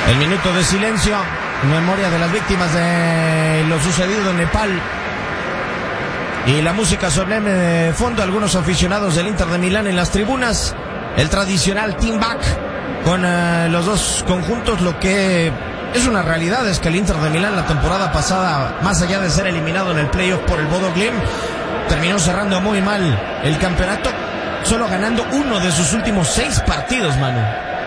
El minuto de silencio en memoria de las víctimas de lo sucedido en Nepal. Y la música solemne de fondo, algunos aficionados del Inter de Milán en las tribunas. El tradicional team back con los dos conjuntos. Lo que es una realidad es que el Inter de Milán la temporada pasada, más allá de ser eliminado en el playoff por el Bodo Glimt, terminó cerrando muy mal el campeonato, solo ganando uno de sus últimos 6 partidos, Manu.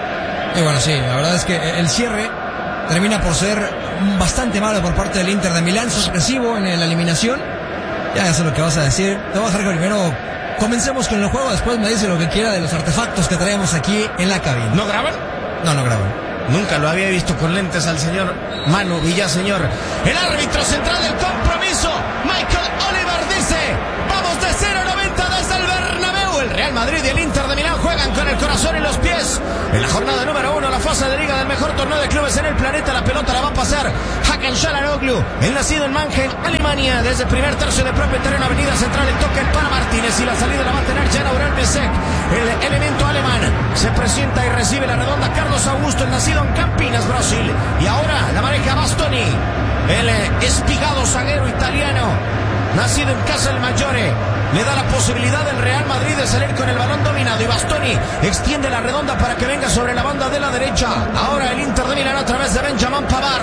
Y bueno, sí, la verdad es que el cierre termina por ser bastante malo por parte del Inter de Milán, sorpresivo en la eliminación. Ya sé lo que vas a decir. Te voy a dejar que primero comencemos con el juego, después me dice lo que quiera de los artefactos que traemos aquí en la cabina. ¿No graban? No, no graban. Nunca lo había visto con lentes al señor Manu Villaseñor. El árbitro central del compromiso, Michael Oliver, dice: vamos de 0-90 desde el Bernabéu. El Real Madrid y el Inter de Milán juegan con el corazón en los pies. En la jornada número 1, la fase de liga del mejor torneo de clubes en el planeta. La pelota la va a pasar Hakan Çalhanoğlu, el nacido en Mannheim, Alemania. Desde el primer tercio de propio terreno, avenida central, el toque para Martínez y la salida la va a tener Jan Aurel Bisek. El elemento alemán se presenta y recibe la redonda Carlos Augusto, el nacido en Campinas, Brasil. Y ahora la maneja Bastoni, el espigado zaguero italiano, nacido en Casalmaggiore. Le da la posibilidad del Real Madrid de salir con el balón dominado, y Bastoni extiende la redonda para que venga sobre la banda de la derecha. Ahora el Inter de Milán a través de Benjamin Pavard,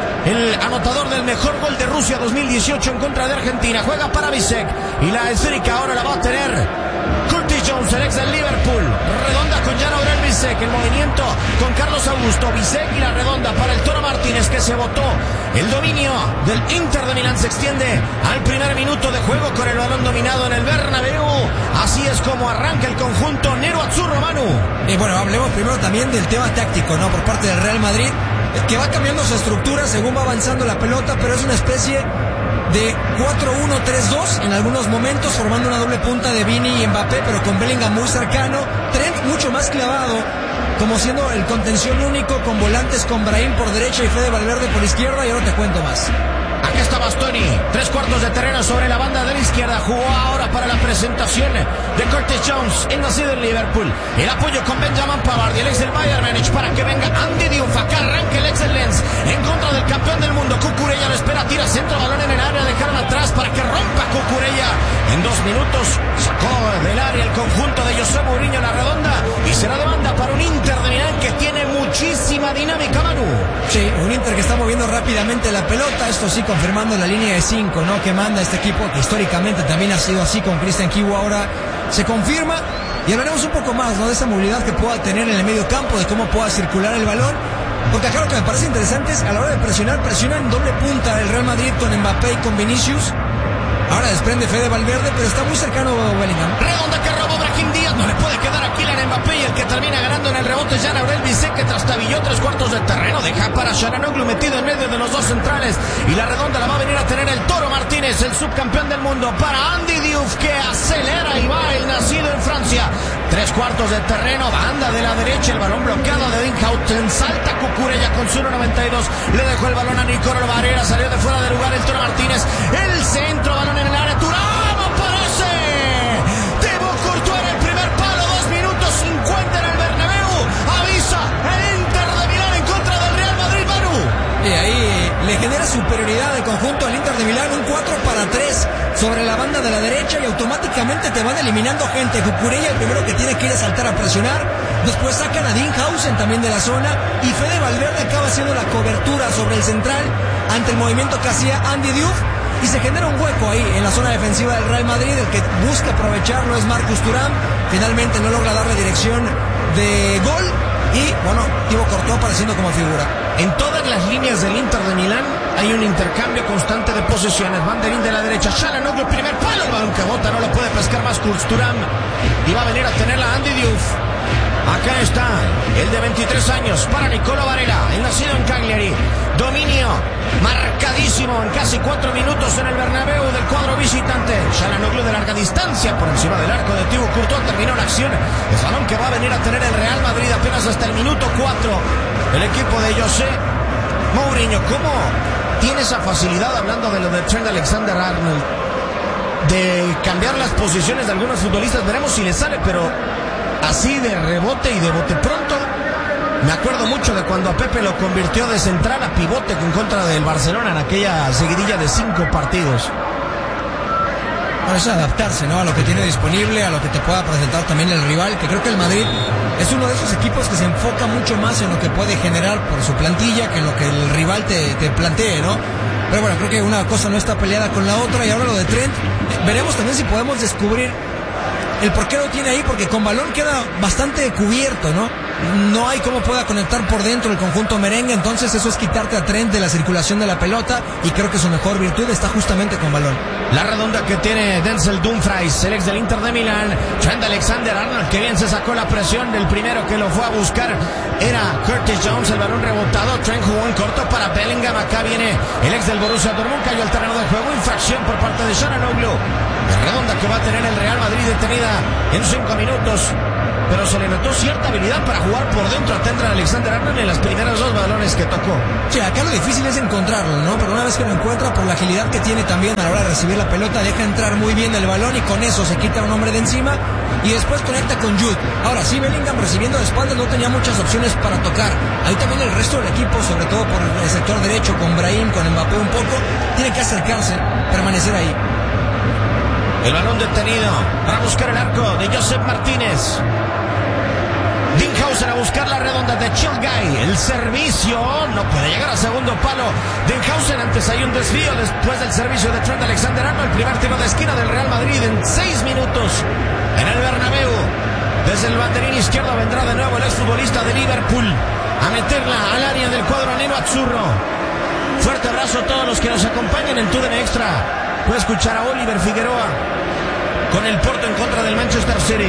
el anotador del mejor gol de Rusia 2018 en contra de Argentina. Juega para Bisek y la esférica ahora la va a tener Curtis Jones, el ex del Liverpool. Redonda con Jan Aurel Bisek, el movimiento con Carlos Augusto. Bisek y la redonda para el Toro Martínez, que se botó. El dominio del Inter de Milán se extiende al primer minuto de juego con el balón dominado en el Bernabéu. Así es como arranca el conjunto Nero Azzurro, Manu. Y bueno, hablemos primero también del tema táctico, ¿no? Por parte del Real Madrid, que va cambiando su estructura según va avanzando la pelota, pero es una especie de 4-1-3-2 en algunos momentos, formando una doble punta de Vini y Mbappé, pero con Bellingham muy cercano, Trent mucho más clavado, como siendo el contención único, con volantes con Brahim por derecha y Fede Valverde por izquierda, y ahora te cuento más. Acá está Bastoni, 3/4 de terreno sobre la banda de la izquierda. Jugó ahora para la presentación de Curtis Jones, el nacido en Liverpool. El apoyo con Benjamin Pavard y el ex del Bayern Múnich para que venga Andy Diouf. Acá arranca el ex del Lens en contra del campeón del mundo. Cucurella lo espera, tira centro, balón en el área, dejaron atrás para que rompa Cucurella. En 2 minutos sacó del área el conjunto de José Mourinho la redonda, y será de banda para un Inter de Milán que tiene muchísima dinámica, Manu. Sí, un Inter que está moviendo rápidamente la pelota, esto sí confirmando la línea de 5, ¿no? Que manda este equipo, que históricamente también ha sido así con Christian Kiwu. Ahora se confirma, y hablaremos un poco más, ¿no? De esa movilidad que pueda tener en el medio campo, de cómo pueda circular el balón. Porque acá lo que me parece interesante es a la hora de presionar, presiona en doble punta el Real Madrid con Mbappé y con Vinicius. Ahora desprende Fede Valverde, pero está muy cercano Bellingham. Redonda que robó Brahim Díaz, no le puede quedar a Kylian Mbappé, y el que termina ganando en el rebote Jan Aurel Bisek, que trastabilló 3/4 de terreno. Deja para Çalhanoğlu metido en medio de los dos centrales, y la redonda la va a venir a tener el Toro Martínez, el subcampeón del mundo, para Andy Diouf, que acelera y va, el nacido en Francia. 3/4 de terreno, banda de la derecha, el balón bloqueado de Dinhouten, salta Cucurella con su 1.92, le dejó el balón a Nicolò Varela, salió de fuera de lugar el Toro Martínez, el centro, balón en el área, Thuram aparece, Thibaut Courtois en el primer palo, 2 minutos 50 en el Bernabéu, avisa el Inter de Milán en contra del Real Madrid, Manu. Y ahí le genera superioridad al conjunto al Inter de Milán, un 4-3 sobre la banda de la derecha, y automáticamente te van eliminando gente. Cucurella el primero que tiene que ir a saltar a presionar, después sacan a Dinhausen también de la zona, y Fede Valverde acaba haciendo la cobertura sobre el central ante el movimiento que hacía Andy Diouf, y se genera un hueco ahí en la zona defensiva del Real Madrid. El que busca aprovecharlo es Marcus Thuram, finalmente no logra darle dirección de gol, y bueno, Thibaut Courtois apareciendo como figura. En todas las líneas del Inter de Milán hay un intercambio constante de posesiones. Banderín de la derecha, Çalhanoğlu, el primer palo, el balón que bota, no lo puede pescar más Thuram, y va a venir a tenerla Andy Diouf. Acá está el de 23 años para Nicolò Varela, el nacido en Cagliari. Dominio marcadísimo en casi 4 minutos en el Bernabéu del cuadro visitante. Çalhanoğlu de larga distancia por encima del arco de Thibaut Courtois, terminó la acción. El balón que va a venir a tener el Real Madrid apenas hasta el minuto 4. El equipo de José Mourinho, ¿cómo tiene esa facilidad, hablando de lo de Trent Alexander-Arnold, de cambiar las posiciones de algunos futbolistas? Veremos si le sale, pero así de rebote y de bote pronto Me acuerdo mucho de cuando a Pepe lo convirtió de central a pivote en contra del Barcelona en aquella seguidilla de 5 partidos. Bueno, es adaptarse, ¿no?, a lo que tiene disponible, a lo que te pueda presentar también el rival, que creo que el Madrid es uno de esos equipos que se enfoca mucho más en lo que puede generar por su plantilla que en lo que el rival te plantee, ¿no? Pero bueno, creo que una cosa no está peleada con la otra. Y ahora lo de Trent, veremos también si podemos descubrir el por qué lo tiene ahí, porque con balón queda bastante cubierto, ¿no? No hay cómo pueda conectar por dentro el conjunto merengue, entonces eso es quitarte a Trent de la circulación de la pelota, y creo que su mejor virtud está justamente con balón. La redonda que tiene Denzel Dumfries, el ex del Inter de Milán. Trent Alexander-Arnold, que bien se sacó la presión del primero que lo fue a buscar, era Curtis Jones. El balón rebotado, Trent jugó en corto para Bellingham. Acá viene el ex del Borussia Dortmund, cayó al terreno de juego, infracción por parte de Çalhanoğlu. La redonda que va a tener el Real Madrid detenida en 5 minutos, pero se le notó cierta habilidad para jugar por dentro a Trent Alexander-Arnold en las primeras 2 balones que tocó. Sí, acá lo difícil es encontrarlo, ¿no? Pero una vez que lo encuentra, por la agilidad que tiene también a la hora de recibir la pelota, deja entrar muy bien el balón y con eso se quita un hombre de encima y después conecta con Jude. Ahora sí, Bellingham recibiendo de espaldas no tenía muchas opciones para tocar. Ahí también el resto del equipo, sobre todo por el sector derecho, con Brahim, con Mbappé un poco, tiene que acercarse, permanecer ahí. El balón detenido para buscar el arco de Josep Martínez. Dinghausen a buscar la redonda de Chilgay. El servicio no puede llegar a segundo palo. Dinghausen, antes hay un desvío después del servicio de Trent Alexander-Arnold. El primer tiro de esquina del Real Madrid en 6 minutos en el Bernabéu. Desde el banderín izquierdo vendrá de nuevo el exfutbolista de Liverpool a meterla al área del cuadro nero azzurro. Fuerte abrazo a todos los que nos acompañan en TUDN Extra. Puede escuchar a Oliver Figueroa con el Porto en contra del Manchester City.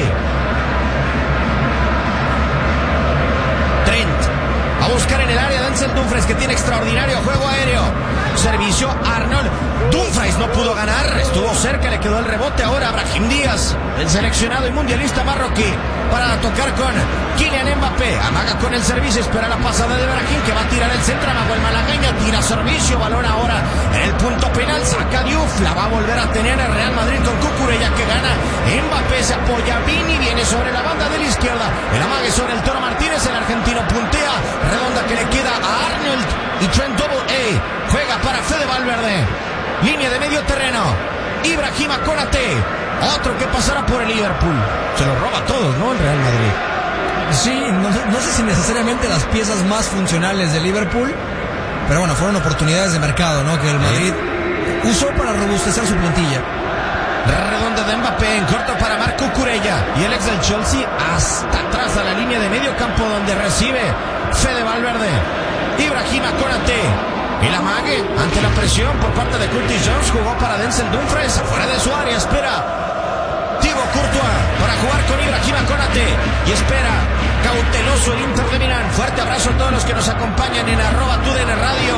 Trent a buscar en el área Denzel Dumfries, que tiene extraordinario juego aéreo. Servicio Arnold. Dumfries no pudo ganar, estuvo cerca, le quedó el rebote. Ahora Brahim Díaz, el seleccionado y mundialista marroquí, para tocar con Kylian Mbappé. Amaga con el servicio, espera la pasada de Brahim, que va a tirar el centro. Amagó el malagueño, tira servicio, balón ahora en el punto penal. Saca Diouf, la va a volver a tener el Real Madrid con Cucurella, que gana. Mbappé se apoya, Vini viene sobre la banda de la izquierda. El amague sobre el Toro Martínez, el argentino puntea. Redonda que le queda a Arnold y Trent Double A. Juega para Fede Valverde. Línea de medio terreno. Ibrahima Konate. Otro que pasará por el Liverpool. Se lo roba a todos, ¿no? El Real Madrid. Sí, no sé si necesariamente las piezas más funcionales de Liverpool, pero bueno, fueron oportunidades de mercado, ¿no?, que el Madrid usó para robustecer su plantilla. Redonda de Mbappé en corto para Marc Cucurella. Y el ex del Chelsea hasta atrás a la línea de medio campo, donde recibe Fede Valverde. Ibrahima Konate. El amague ante la presión por parte de Curtis Jones. Jugó para Denzel Dumfries afuera de su área. Espera Thibaut Courtois para jugar con Ibrahima Konate. Y espera cauteloso el Inter de Milán. Fuerte abrazo a todos los que nos acompañan en @TUDN Radio,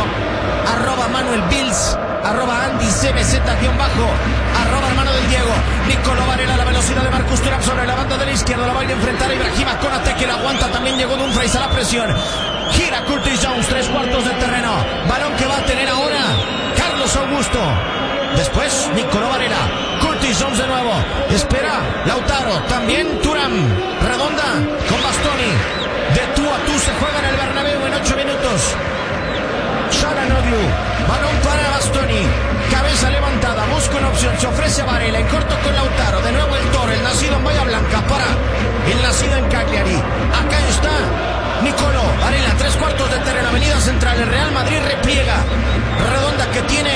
@ManuelBils, @AndyCBZ_, @hermano del Diego. Nicolò Varela a la velocidad de Marcus Thuram sobre la banda de la izquierda. La va a ir a enfrentar a Ibrahima Konate, que la aguanta. También llegó Dumfries a la presión. Gira Curtis Jones, 3/4 de terreno. Balón que va a tener ahora Carlos Augusto. Después Nicolò Varela. Curtis Jones de nuevo. Espera Lautaro. También Thuram. Redonda con Bastoni. De tú a tú se juega en el Bernabéu en 8 minutos. Çalhanoğlu. Balón para Bastoni. Cabeza levantada. Busca una opción. Se ofrece a Varela. En corto con Lautaro. De nuevo el Toro. El nacido en Bahía Blanca. Para el nacido en Cagliari. Acá está Nicolò Varela, 3/4 de terreno, avenida central. El Real Madrid repliega. Redonda que tiene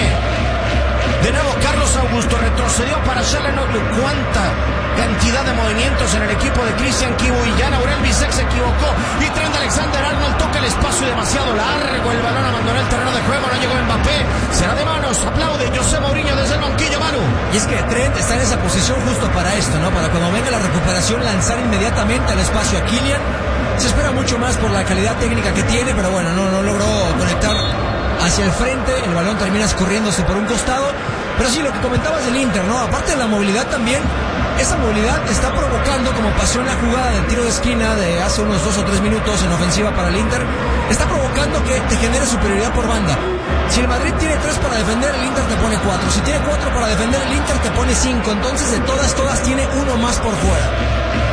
de nuevo Carlos Augusto. Retrocedió para Çalhanoğlu. Cuánta cantidad de movimientos en el equipo de Christian Kibu. Y ya Aurel Bisek se equivocó. Y Trent Alexander-Arnold toca el espacio demasiado largo. El balón abandonó el terreno de juego. No llegó Mbappé. Será de manos. Aplaude José Mourinho desde el banquillo, Manu. Y es que Trent está en esa posición justo para esto, ¿no? Para cuando venga la recuperación lanzar inmediatamente al espacio a Kylian. Se espera mucho más por la calidad técnica que tiene, pero bueno, no logró conectar hacia el frente. El balón termina escurriéndose por un costado. Pero sí, lo que comentabas del Inter, ¿no? Aparte de la movilidad también, esa movilidad está provocando, como pasó en la jugada del tiro de esquina de hace unos 2 o 3 minutos en ofensiva para el Inter, está provocando que te genere superioridad por banda. Si el Madrid tiene 3 para defender, el Inter te pone 4. Si tiene 4 para defender, el Inter te pone 5. Entonces, de todas tiene uno más por fuera.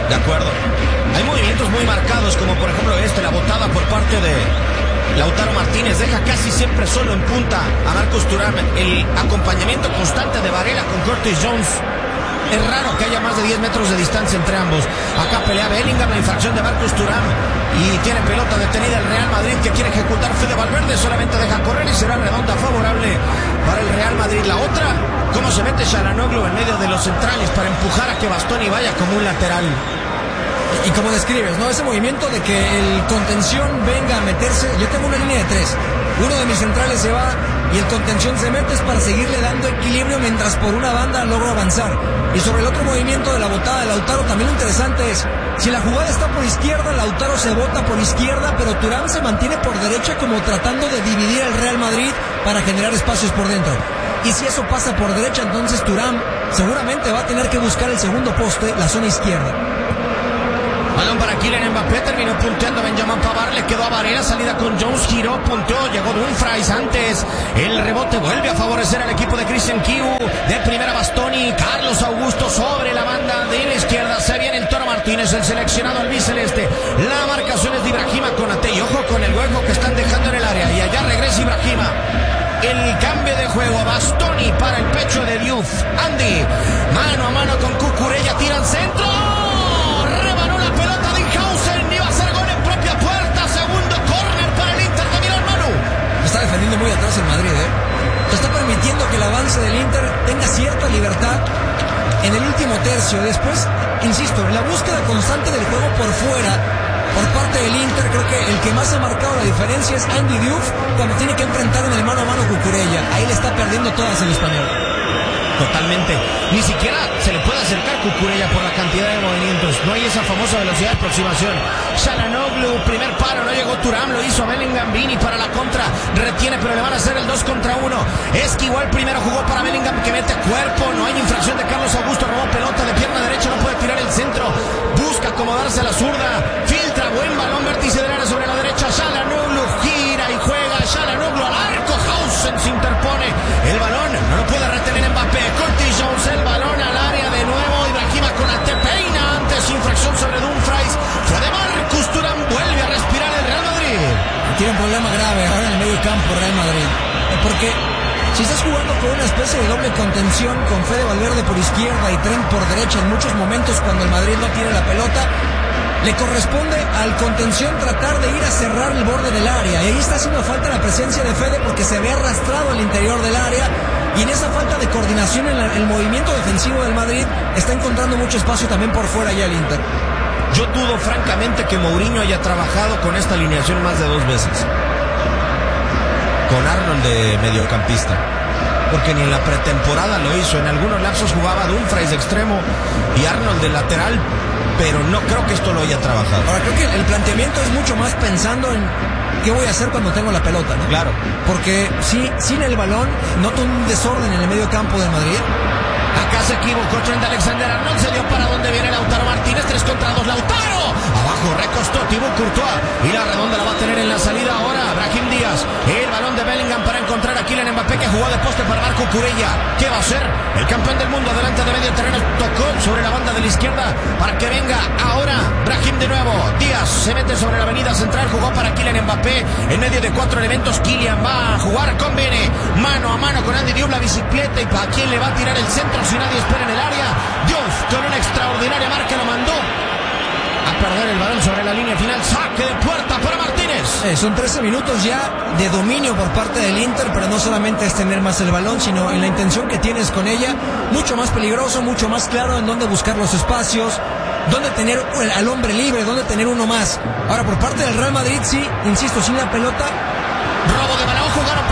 De acuerdo. Hay movimientos muy marcados, como por ejemplo la botada por parte de Lautaro Martínez. Deja casi siempre solo en punta a Marcus Thuram. El acompañamiento constante de Varela con Curtis Jones. Es raro que haya más de 10 metros de distancia entre ambos. Acá pelea Bellingham, la infracción de Marcus Thuram. Y tiene pelota detenida el Real Madrid, que quiere ejecutar Fede Valverde. Solamente deja correr y será redonda favorable para el Real Madrid. La otra, cómo se mete Çalhanoğlu en medio de los centrales para empujar a que Bastoni vaya como un lateral. Y como describes, ¿no? Ese movimiento de que el contención venga a meterse. Yo tengo una línea de 3. Uno de mis centrales se va y el contención se mete, es para seguirle dando equilibrio mientras por una banda logro avanzar. Y sobre el otro movimiento de la botada de Lautaro, también lo interesante es, si la jugada está por izquierda, Lautaro se bota por izquierda, pero Thuram se mantiene por derecha como tratando de dividir al Real Madrid para generar espacios por dentro. Y si eso pasa por derecha, entonces Thuram seguramente va a tener que buscar el segundo poste, la zona izquierda. Balón para Kylian Mbappé, terminó punteando Benjamin Pavard, le quedó a Varela, salida con Jones, giró, punteó, llegó Dumfries antes, el rebote vuelve a favorecer al equipo de Christian Kiu, de primera Bastoni, Carlos Augusto sobre la banda de la izquierda, se viene el Toro Martínez, el seleccionado albiceleste, la marcación es de Ibrahima Konate, y ojo con el hueco que están dejando en el área, y allá regresa Ibrahima. El cambio de juego, Bastoni para el pecho de Diouf, Andy, mano a mano con Cucurella, tira al centro. Está defendiendo muy atrás el Madrid, Se está permitiendo que el avance del Inter tenga cierta libertad en el último tercio. Después, insisto, la búsqueda constante del juego por fuera, por parte del Inter, creo que el que más ha marcado la diferencia es Andy Diouf cuando tiene que enfrentar en el mano a mano Cucurella. Ahí le está perdiendo todas el español. Totalmente. Ni siquiera se le puede acercar Cucurella por la cantidad de movimientos. No hay esa famosa velocidad de aproximación. Çalhanoğlu, primer paro, no llegó Thuram, lo hizo a Bellingham, Vini para la contra. Retiene, pero le van a hacer el 2 contra 1. Es que igual primero jugó para Bellingham, que mete cuerpo. No hay infracción de Carlos Augusto, robó pelota de pierna derecha, no puede tirar el centro. Busca acomodarse a la zurda. Filtra, buen balón, vértice del área sobre la derecha. Çalhanoğlu gira y juega. Çalhanoğlu al arco. Hausen se interpone. El balón no lo puede retener Mbappé. Curtis Jones, el balón al área de nuevo. Ibrahima Konate peina antes, infracción sobre Dumfries. Fue de Marcus Thuram, vuelve a respirar el Real Madrid. Tiene un problema grave ahora en el medio campo Real Madrid. Porque si estás jugando con una especie de doble contención con Fede Valverde por izquierda y Trent por derecha en muchos momentos cuando el Madrid no tiene la pelota, le corresponde al contención tratar de ir a cerrar el borde del área. Y ahí está haciendo falta la presencia de Fede porque se ve arrastrado al interior del área. Y en esa falta de coordinación en el movimiento defensivo del Madrid está encontrando mucho espacio también por fuera ya el Inter. Yo dudo francamente que Mourinho haya trabajado con esta alineación más de 2 veces. Con Arnold de mediocampista. Porque ni en la pretemporada lo hizo. En algunos lapsos jugaba Dumfries de extremo y Arnold de lateral. Pero no creo que esto lo haya trabajado. Ahora creo que el planteamiento es mucho más pensando en qué voy a hacer cuando tengo la pelota, ¿no? Claro. Porque sí, sin el balón noto un desorden en el medio campo del Madrid. Acá se equivocó Trent Alexander-Arnold, se dio para donde viene Lautaro Martínez, 3 contra 2, Lautaro, abajo recostó Thibaut Courtois, y la redonda la va a tener en la salida ahora Brahim Díaz, el balón de Bellingham para encontrar a Kylian Mbappé, que jugó de poste para Marco Cucurella. ¿Qué va a hacer? El campeón del mundo delante de medio terreno, tocó sobre la banda de la izquierda para que venga ahora Brahim de nuevo, Díaz se mete sobre la avenida central, jugó para Kylian Mbappé, en medio de 4 elementos, Kylian va a jugar con Bene, mano a mano con Andy Diouf, la bicicleta, y para quién le va a tirar el centro si nadie espera en el área. Diouf con una extraordinaria marca lo mandó a perder el balón sobre la línea final. Saque de puerta para Martínez. Son 13 minutos ya de dominio por parte del Inter, pero no solamente es tener más el balón, sino en la intención que tienes con ella, mucho más peligroso, mucho más claro en dónde buscar los espacios, dónde tener al hombre libre, dónde tener uno más. Ahora por parte del Real Madrid, sí, insisto, sin la pelota. Robo de balón, jugaron